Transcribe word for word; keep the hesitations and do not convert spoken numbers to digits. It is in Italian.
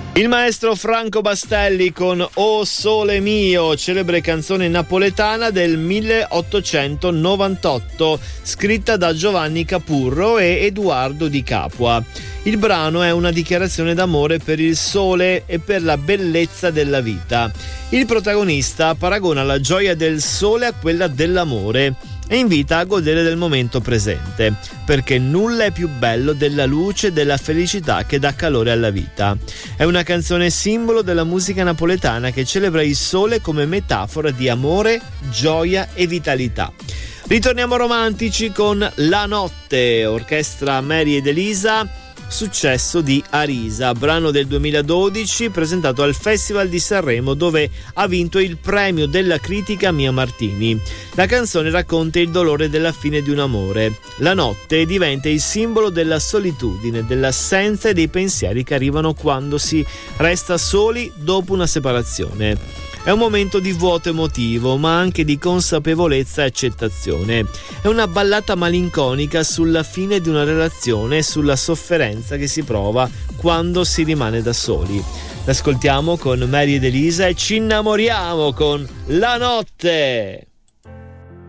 Il maestro Franco Bastelli con O Sole Mio, celebre canzone napoletana del milleottocentonovantotto, scritta da Giovanni Capurro e Edoardo Di Capua. Il brano è una dichiarazione d'amore per il sole e per la bellezza della vita. Il protagonista paragona la gioia del sole a quella dell'amore e invita a godere del momento presente, perché nulla è più bello della luce e della felicità che dà calore alla vita. È una canzone simbolo della musica napoletana che celebra il sole come metafora di amore, gioia e vitalità. Ritorniamo romantici con La Notte, orchestra Mary ed Elisa, successo di Arisa, brano del duemiladodici presentato al Festival di Sanremo, dove ha vinto il premio della critica Mia Martini. La canzone racconta il dolore della fine di un amore. La notte diventa il simbolo della solitudine, dell'assenza e dei pensieri che arrivano quando si resta soli dopo una separazione. È un momento di vuoto emotivo, ma anche di consapevolezza e accettazione. È una ballata malinconica sulla fine di una relazione e sulla sofferenza che si prova quando si rimane da soli. L'ascoltiamo con Mary ed Elisa e ci innamoriamo con La Notte.